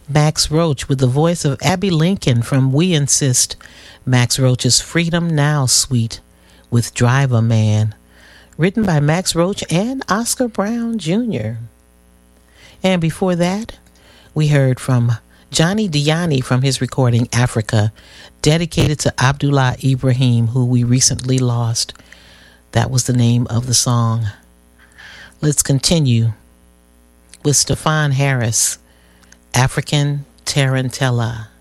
Max Roach with the voice of Abby Lincoln from We Insist. Max Roach's Freedom Now suite with Driver Man, written by Max Roach and Oscar Brown Jr. And before that, we heard from Johnny Diani from his recording Africa, dedicated to Abdullah Ibrahim, who we recently lost. That was the name of the song. Let's continue with Stefan Harris, African Tarantella.